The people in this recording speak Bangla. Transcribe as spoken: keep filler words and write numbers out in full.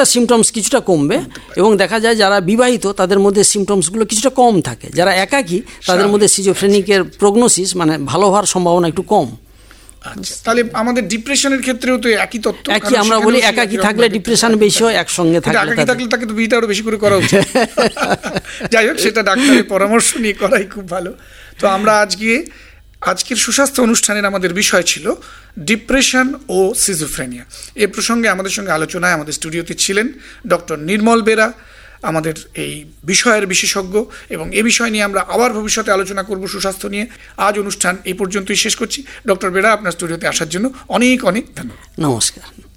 কিছুটা সিমটমস কিছুটা কমবে এবং দেখা যায় যারা বিবাহিত তাদের মধ্যে সিমটমসগুলো কিছুটা কম থাকে, যারা একাকী তাদের মধ্যে সিজোফ্রেনিকের প্রগনোসিস মানে ভালো হওয়ার সম্ভাবনা একটু কম। আচ্ছা, তাহলে আমাদের ডিপ্রেশনের ক্ষেত্রেও তো একই তত্ত্ব, একই আমরা বলি একাকী থাকলে ডিপ্রেশন বেশি হয়, একসঙ্গে থাকলে একাকী থাকলে তাকে তো বিয়েটা আরো বেশি করে করা উচিত। যাই হোক, সেটা ডাক্তারের পরামর্শ নিয়ে করাই খুব ভালো। তো আমরা আজকে আজকের সুস্বাস্থ্য অনুষ্ঠানের আমাদের বিষয় ছিল ডিপ্রেশন ও সিজোফ্রেনিয়া। এ প্রসঙ্গে আমাদের সঙ্গে আলোচনায় আমাদের স্টুডিওতে ছিলেন ডক্টর নির্মল বেরা, আমাদের এই বিষয়ের বিশেষজ্ঞ, এবং এ বিষয় নিয়ে আমরা আবার ভবিষ্যতে আলোচনা করব সুস্বাস্থ্য নিয়ে। আজ অনুষ্ঠান এই পর্যন্তই শেষ করছি। ডক্টর বেরা, আপনার স্টুডিওতে আসার জন্য অনেক অনেক ধন্যবাদ। নমস্কার।